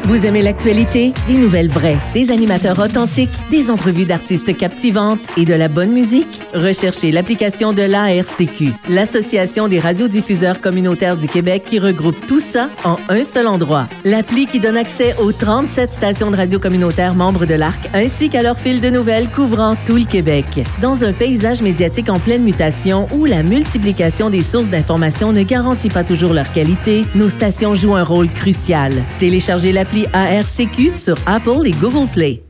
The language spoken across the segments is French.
Vous aimez l'actualité? Des nouvelles vraies, des animateurs authentiques, des entrevues d'artistes captivantes et de la bonne musique? Recherchez l'application de l'ARCQ, l'Association des radiodiffuseurs communautaires du Québec, qui regroupe tout ça en un seul endroit. L'appli qui donne accès aux 37 stations de radio communautaires membres de l'ARC, ainsi qu'à leur fil de nouvelles couvrant tout le Québec. Dans un paysage médiatique en pleine mutation où la multiplication des sources d'informations ne garantit pas toujours leur qualité, nos stations jouent un rôle crucial. Téléchargez l'appli ARCQ sur Apple et Google Play.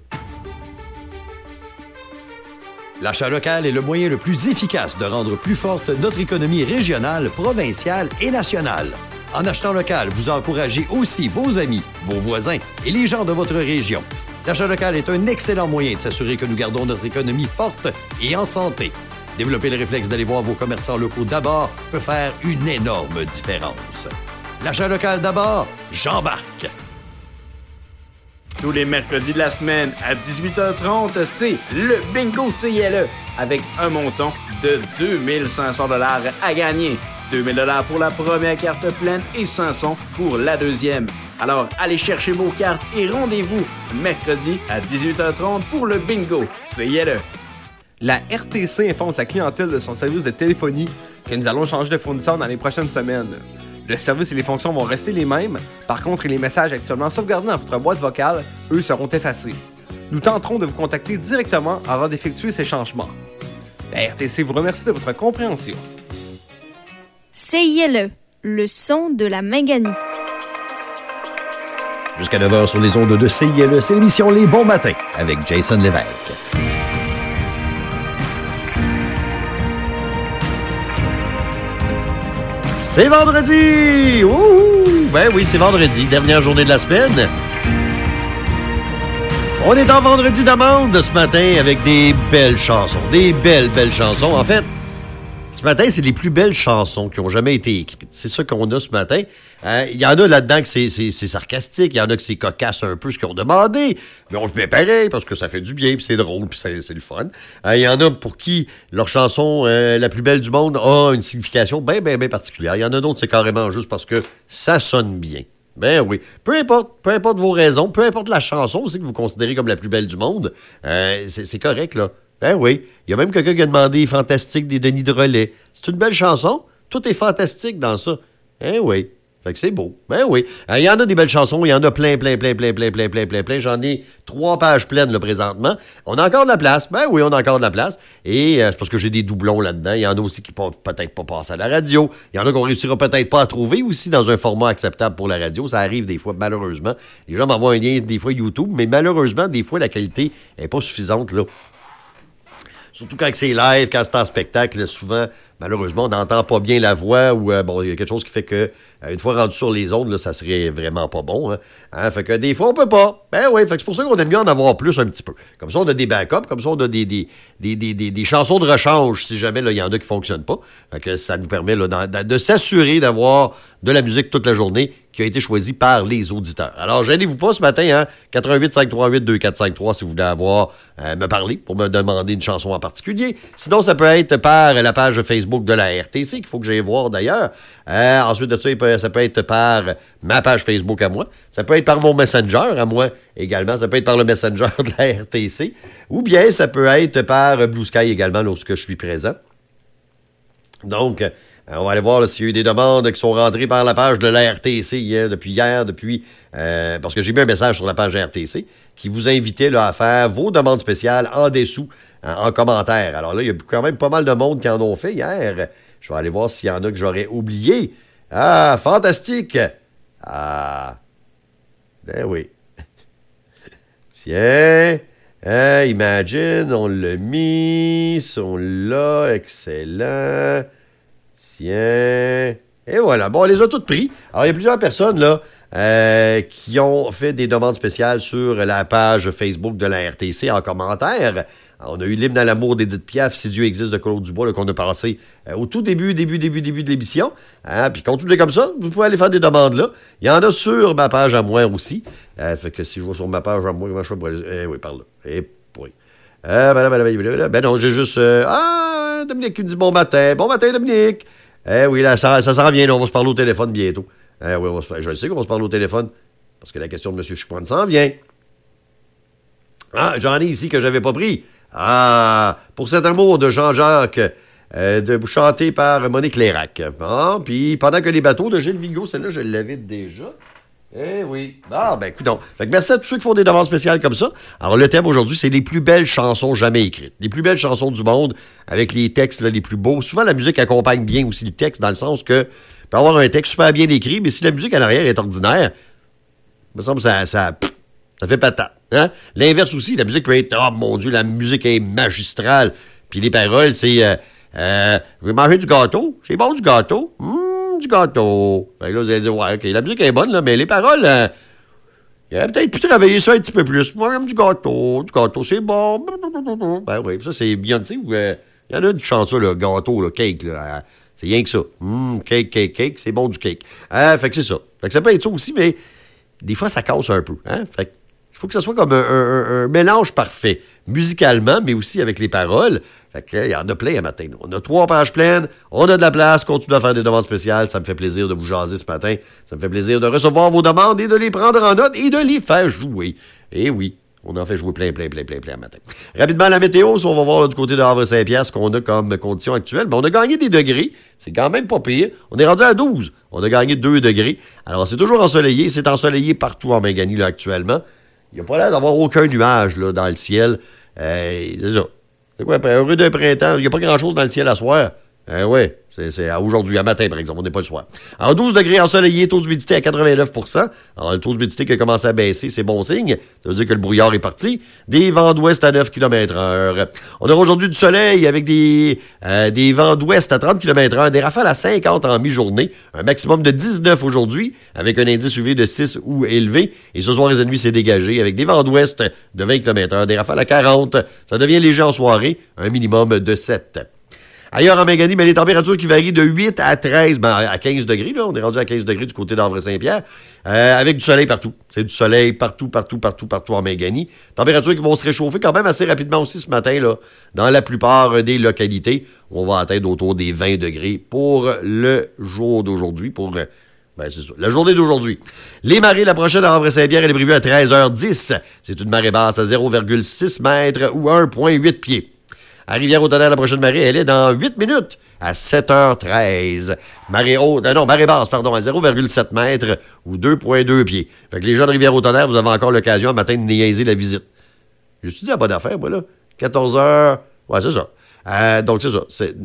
L'achat local est le moyen le plus efficace de rendre plus forte notre économie régionale, provinciale et nationale. En achetant local, vous encouragez aussi vos amis, vos voisins et les gens de votre région. L'achat local est un excellent moyen de s'assurer que nous gardons notre économie forte et en santé. Développer le réflexe d'aller voir vos commerçants locaux d'abord peut faire une énorme différence. L'achat local d'abord, j'embarque! Tous les mercredis de la semaine à 18h30, c'est le Bingo CILE avec un montant de 2500 $ à gagner. 2000 $ pour la première carte pleine et 500 pour la deuxième. Alors, allez chercher vos cartes et rendez-vous mercredi à 18h30 pour le Bingo CILE. La RTC informe sa clientèle de son service de téléphonie que nous allons changer de fournisseur dans les prochaines semaines. Le service et les fonctions vont rester les mêmes. Par contre, les messages actuellement sauvegardés dans votre boîte vocale, eux, seront effacés. Nous tenterons de vous contacter directement avant d'effectuer ces changements. La RTC vous remercie de votre compréhension. CILE, le son de la Manganie. Jusqu'à 9h sur les ondes de CILE, c'est l'émission Les Bons Matins avec Jason Lévesque. C'est vendredi! Ouh! Ben oui, c'est vendredi, dernière journée de la semaine. On est en vendredi d'amande ce matin avec des belles chansons. Des belles chansons. En fait, ce matin, c'est les plus belles chansons qui ont jamais été écrites. C'est ça qu'on a ce matin. Il y en a là-dedans que c'est sarcastique. Il y en a que c'est cocasse un peu ce qu'ils ont demandé. Mais on le fait pareil parce que ça fait du bien, puis c'est drôle, puis c'est le fun. Il y en a pour qui leur chanson la plus belle du monde a une signification bien particulière. Il y en a d'autres, c'est carrément juste parce que ça sonne bien. Ben oui. Peu importe vos raisons, peu importe la chanson aussi que vous considérez comme la plus belle du monde, c'est correct, là. Ben oui. Il y a même quelqu'un qui a demandé Fantastique des Denis de Relais. C'est une belle chanson. Tout est fantastique dans ça. Ben oui. Fait que c'est beau. Ben oui. Il y en a des belles chansons. Il y en a plein. J'en ai 3 pages pleines, là, présentement. On a encore de la place. Ben oui, on a encore de la place. Et c'est parce que j'ai des doublons là-dedans. Il y en a aussi qui peuvent peut-être pas passer à la radio. Il y en a qu'on réussira peut-être pas à trouver aussi dans un format acceptable pour la radio. Ça arrive des fois, malheureusement. Les gens m'envoient un lien, des fois, YouTube. Mais malheureusement, des fois, la qualité n'est pas suffisante, là. Surtout quand c'est live, quand c'est en spectacle, souvent, malheureusement, on n'entend pas bien la voix ou, il y a quelque chose qui fait que, une fois rendu sur les ondes, là, ça serait vraiment pas bon. Fait que des fois, on peut pas. Ben oui, fait que c'est pour ça qu'on aime mieux en avoir plus un petit peu. Comme ça, on a des backups, comme ça, on a des chansons de rechange, si jamais il y en a qui fonctionnent pas. Fait que ça nous permet là, de s'assurer d'avoir de la musique toute la journée qui a été choisie par les auditeurs. Alors, gênez-vous pas ce matin, 88-538-2453 si vous voulez me parler pour me demander une chanson en particulier. Sinon, ça peut être par la page Facebook de la RTC, qu'il faut que j'aille voir d'ailleurs. Ensuite de ça, ça peut être par ma page Facebook à moi. Ça peut être par mon Messenger à moi également. Ça peut être par le Messenger de la RTC. Ou bien, ça peut être par Blue Sky également lorsque je suis présent. Donc, on va aller voir s'il y a eu des demandes qui sont rentrées par la page de la RTC depuis hier, parce que j'ai mis un message sur la page de la RTC qui vous invitait là, à faire vos demandes spéciales en dessous, en commentaire. Alors là, il y a quand même pas mal de monde qui en ont fait hier. Je vais aller voir s'il y en a que j'aurais oublié. Ah, fantastique! Ah, ben oui. Tiens, Imagine, on l'a mis, on l'a, excellent. Tiens. Et voilà. Bon, on les a toutes pris. Alors, il y a plusieurs personnes, là, qui ont fait des demandes spéciales sur la page Facebook de la RTC en commentaire. Alors, on a eu l'hymne à l'amour d'Édith Piaf, Si Dieu existe, de Claude Dubois, là, qu'on a passé au tout début de l'émission. Puis, continuez comme ça. Vous pouvez aller faire des demandes là. Il y en a sur ma page à moi aussi. Fait que si je vais sur ma page à moi, comment je fais pour aller... oui, par là. Oui. Ben non, j'ai juste... Dominique qui me dit bon matin. Bon matin, Dominique. Oui, là, ça s'en vient. Là, on va se parler au téléphone bientôt. Oui, je sais qu'on va se parler au téléphone. Parce que la question de M. Chicoine s'en vient. Ah, j'en ai ici que je n'avais pas pris. Ah, pour cet amour de Jean-Jacques, chanté par Monique Lérac. Ah, puis pendant que les bateaux de Gilles Vigo, celle-là, je l'avais déjà. Eh oui. Ah, ben, écoute donc. Fait que merci à tous ceux qui font des demandes spéciales comme ça. Alors, le thème aujourd'hui, c'est les plus belles chansons jamais écrites. Les plus belles chansons du monde, avec les textes là, les plus beaux. Souvent, la musique accompagne bien aussi le texte, dans le sens que peut avoir un texte super bien écrit, mais si la musique à l'arrière est ordinaire, il me semble que ça fait patate. Hein? L'inverse aussi, la musique peut être, oh mon Dieu, la musique est magistrale. Puis les paroles, c'est, je vais manger du gâteau. C'est bon du gâteau. Du gâteau. Fait que là, vous allez dire, ouais, OK, la musique est bonne, là, mais les paroles, il aurait peut-être pu travailler ça un petit peu plus. Moi, j'aime du gâteau, c'est bon. Ben oui, ça, c'est Beyoncé. Il y en a qui chantent ça, le gâteau, le cake, là. C'est rien que ça. Cake, c'est bon du cake. Fait que c'est ça. Fait que ça peut être ça aussi, mais des fois, ça casse un peu. Hein? Fait que il faut que ça soit comme un mélange parfait, musicalement, mais aussi avec les paroles. Fait que, il y en a plein à matin. On a 3 pages pleines, on a de la place, continue à faire des demandes spéciales. Ça me fait plaisir de vous jaser ce matin. Ça me fait plaisir de recevoir vos demandes et de les prendre en note et de les faire jouer. Et oui, on en fait jouer plein à matin. Rapidement, la météo, on va voir là, du côté de Havre-Saint-Pierre ce qu'on a comme condition actuelle. Ben, on a gagné des degrés. C'est quand même pas pire. On est rendu à 12. On a gagné 2 degrés. Alors, c'est toujours ensoleillé. C'est ensoleillé partout en Mangani là, actuellement. Il n'y a pas l'air d'avoir aucun nuage là, dans le ciel. C'est ça. C'est quoi, heureux d'un printemps? Il n'y a pas grand-chose dans le ciel à soir. Oui, c'est aujourd'hui, à matin, par exemple. On n'est pas le soir. Alors, 12 degrés ensoleillé, taux d'humidité à 89 %. Alors, le taux d'humidité qui a commencé à baisser, c'est bon signe. Ça veut dire que le brouillard est parti. Des vents d'ouest à 9 km/h. On aura aujourd'hui du soleil avec des vents d'ouest à 30 km/h. Des rafales à 50 en mi-journée. Un maximum de 19 aujourd'hui, avec un indice UV de 6 ou élevé. Et ce soir et cette nuit, c'est dégagé avec des vents d'ouest de 20 km/h. Des rafales à 40. Ça devient léger en soirée. Un minimum de 7. Ailleurs en Mangani, mais les températures qui varient de 8 à 13, à 15 degrés, là, on est rendu à 15 degrés du côté d'Havre-Saint-Pierre, avec du soleil partout. C'est du soleil partout en Mangani. Températures qui vont se réchauffer quand même assez rapidement aussi ce matin, là, dans la plupart des localités. On va atteindre autour des 20 degrés pour le jour d'aujourd'hui, c'est ça, la journée d'aujourd'hui. Les marées, la prochaine à Havre-Saint-Pierre, elle est prévue à 13h10. C'est une marée basse à 0,6 mètres ou 1,8 pieds. À Rivière-au-Tonnerre, la prochaine marée, elle est dans 8 minutes à 7h13. Marée basse, à 0,7 mètres ou 2,2 pieds. Fait que les gens de Rivière-au-Tonnerre, vous avez encore l'occasion un matin de niaiser la visite. J'ai-tu dit la bonne affaire, moi, là? 14h. Ouais, c'est ça. Donc, c'est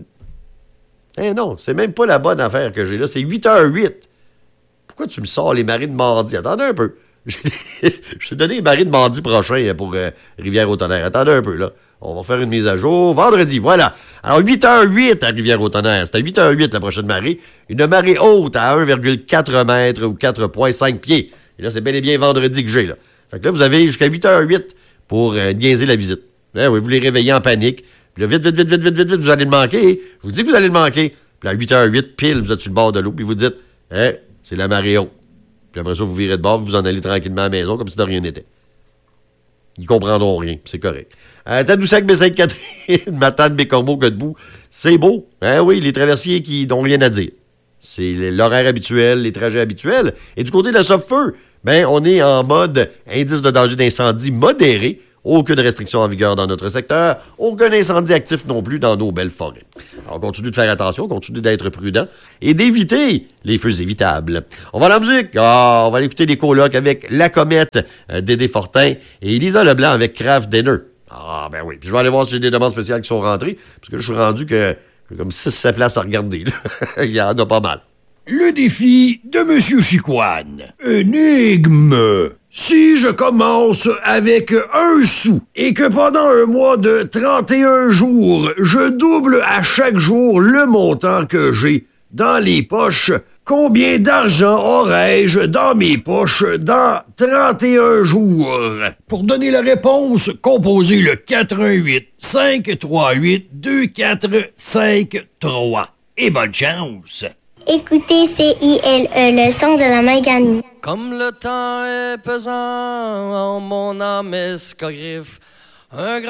ça. Non, c'est même pas la bonne affaire que j'ai là. C'est 8h08. Pourquoi tu me sors les marées de mardi? Attendez un peu. Je t'ai donné les marées de mardi prochain pour Rivière-au-Tonnerre. Attendez un peu, là. On va faire une mise à jour vendredi, voilà. Alors, 8h08 à Rivière-au-Tonnerre. C'est à 8h08 la prochaine marée. Une marée haute à 1,4 mètres ou 4,5 pieds. Et là, c'est bel et bien vendredi que j'ai, là. Fait que là, vous avez jusqu'à 8h08 pour niaiser la visite. Là, oui, vous les réveillez en panique. Puis là, vite, vous allez le manquer. Je vous dis que vous allez le manquer. Puis à 8h08, pile, vous êtes sur le bord de l'eau. Puis vous dites, c'est la marée haute. Puis après ça, vous virez de bord, vous en allez tranquillement à la maison comme si de rien n'était. Ils comprendront rien, c'est correct. Tadoussac, Baie-Sainte-Catherine, Matane, Bécomo, Godbout, c'est beau. Oui, les traversiers qui n'ont rien à dire. C'est l'horaire habituel, les trajets habituels. Et du côté de la Sopfeu, on est en mode indice de danger d'incendie modéré. Aucune restriction en vigueur dans notre secteur. Aucun incendie actif non plus dans nos belles forêts. Alors, continue de faire attention, continue d'être prudent et d'éviter les feux évitables. On va à la musique. On va aller écouter les colocs avec La Comète, Dédé Fortin et Elisa Leblanc avec Kraft Dinner. Ben oui. Puis je vais aller voir si j'ai des demandes spéciales qui sont rentrées, parce que là, je suis rendu que j'ai comme 6-7 places à regarder. Là. Il y en a pas mal. Le défi de M. Chicoine. Énigme. Si je commence avec 1 sou et que pendant un mois de 31 jours, je double à chaque jour le montant que j'ai dans les poches, combien d'argent aurais-je dans mes poches dans 31 jours? Pour donner la réponse, composez le 418 538 2453. Et bonne chance! Écoutez CILE, le son de la Mangani. Comme le temps est pesant, mon âme escogriffe, un